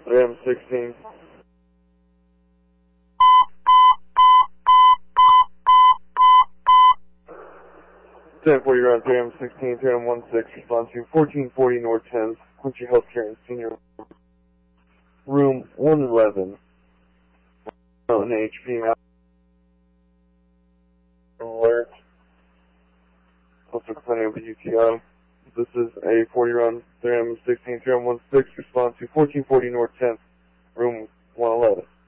3M16. Ten 40 around 3M16, 3M16, respond to 1440 North 10th, Quincy Healthcare and Senior Room 111. An HP alert. Also complaining of a UTI. This is a 40 round 3M16, 3M16, respond to 1440 North 10th, room 111.